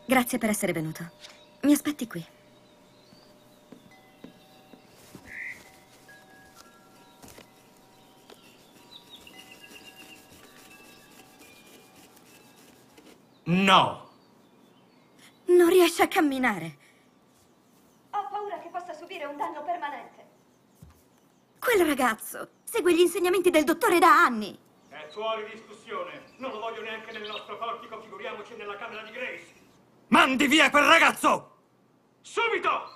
Grazie per essere venuto. Mi aspetti qui. No! Non riesce a camminare. Ho paura che possa subire un danno permanente. Quel ragazzo segue gli insegnamenti del dottore da anni. È fuori discussione. Non lo voglio neanche nel nostro portico, figuriamoci nella camera di Grace. Mandi via quel ragazzo! Subito!